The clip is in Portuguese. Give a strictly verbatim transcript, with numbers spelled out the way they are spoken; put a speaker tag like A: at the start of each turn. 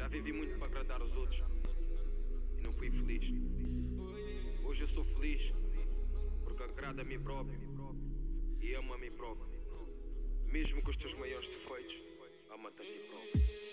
A: Já vivi muito para agradar os outros e não fui feliz. Hoje eu sou feliz porque agrado a mim próprio e amo a mim próprio. Mesmo com os teus maiores defeitos, ama-te a ti próprio.